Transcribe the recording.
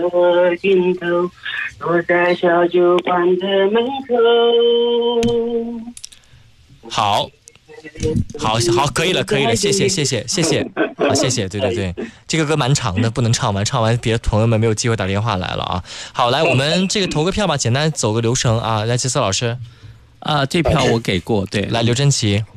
河尽头，坐在小酒馆的门口。 好，可以了，谢谢，好，谢谢，对，这个歌蛮长的，不能唱完，唱完别的朋友们没有机会打电话来了啊。好，来，我们这个投个票吧，简单走个流程啊。来，杰斯老师， 这票我给过，对， 来，刘真奇。